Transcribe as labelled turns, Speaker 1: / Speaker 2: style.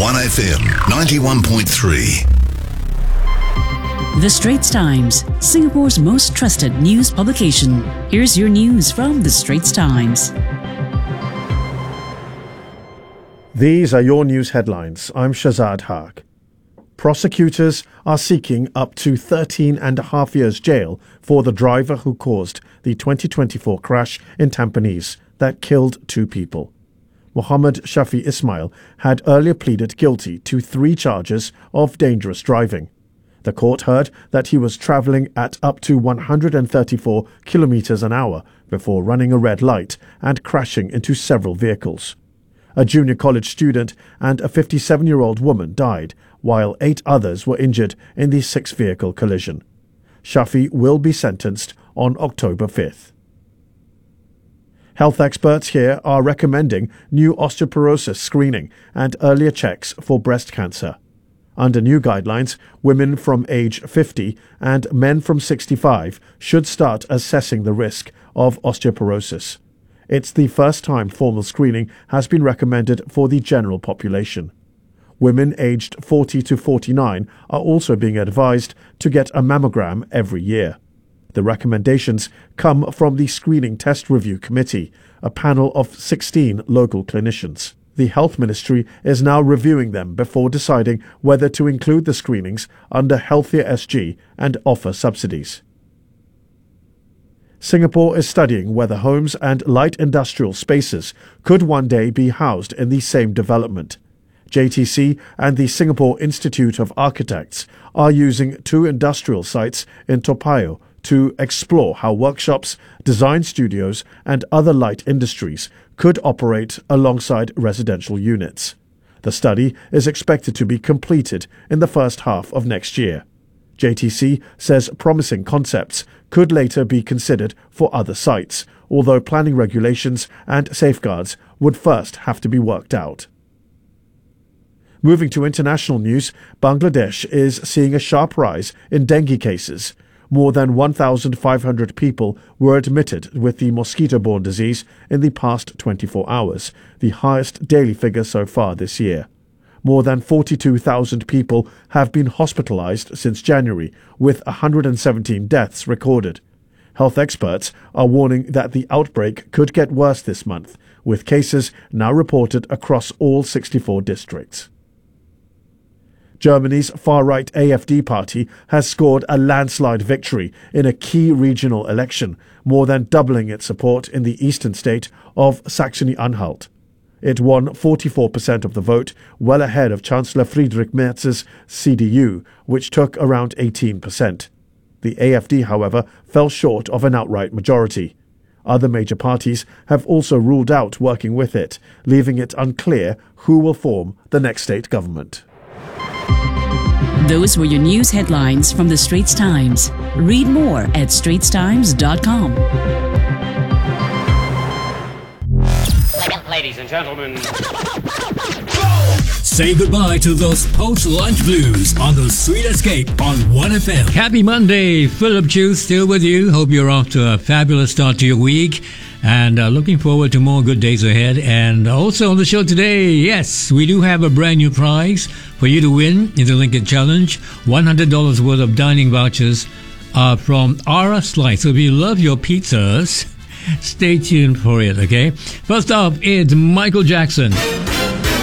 Speaker 1: 1FM 91.3.
Speaker 2: The Straits Times, Singapore's most trusted news publication. Here's your news from The Straits Times.
Speaker 3: These are your news headlines. I'm Shazad Haq. Prosecutors are seeking up to 13 and a half years jail for the driver who caused the 2024 crash in Tampines that killed 2 people. Mohammed Shafi Ismail had earlier pleaded guilty to 3 charges of dangerous driving. The court heard that he was travelling at up to 134 kilometres an hour before running a red light and crashing into several vehicles. A junior college student and a 57-year-old woman died, while 8 others were injured in the 6-vehicle collision. Shafi will be sentenced on October 5th. Health experts here are recommending new osteoporosis screening and earlier checks for breast cancer. Under new guidelines, women from age 50 and men from 65 should start assessing the risk of osteoporosis. It's the first time formal screening has been recommended for the general population. Women aged 40 to 49 are also being advised to get a mammogram every year. The recommendations come from the Screening Test Review Committee, a panel of 16 local clinicians. The Health Ministry is now reviewing them before deciding whether to include the screenings under Healthier SG and offer subsidies. Singapore is studying whether homes and light industrial spaces could one day be housed in the same development. JTC and the Singapore Institute of Architects are using 2 industrial sites in Toa Payoh to explore how workshops, design studios and other light industries could operate alongside residential units. The study is expected to be completed in the first half of next year. JTC says promising concepts could later be considered for other sites, although planning regulations and safeguards would first have to be worked out. Moving to international news, Bangladesh is seeing a sharp rise in dengue cases. More than 1,500 people were admitted with the mosquito-borne disease in the past 24 hours, the highest daily figure so far this year. More than 42,000 people have been hospitalized since January, with 117 deaths recorded. Health experts are warning that the outbreak could get worse this month, with cases now reported across all 64 districts. Germany's far-right AfD party has scored a landslide victory in a key regional election, more than doubling its support in the eastern state of Saxony-Anhalt. It won 44% of the vote, well ahead of Chancellor Friedrich Merz's CDU, which took around 18%. The AfD, however, fell short of an outright majority. Other major parties have also ruled out working with it, leaving it unclear who will form the next state government.
Speaker 2: Those were your news headlines from The Straits Times. Read more at straitstimes.com.
Speaker 4: Ladies and gentlemen,
Speaker 5: say goodbye to those post-lunch blues on the Sweet Escape on 1FM.
Speaker 6: Happy Monday. Philip Chu still with you. Hope you're off to a fabulous start to your week. And looking forward to more good days ahead. And also on the show today, yes, we do have a brand new prize for you to win in the Lincoln Challenge. $100 worth of dining vouchers from Ara Slice. So if you love your pizzas, stay tuned for it, okay? First up, it's Michael Jackson.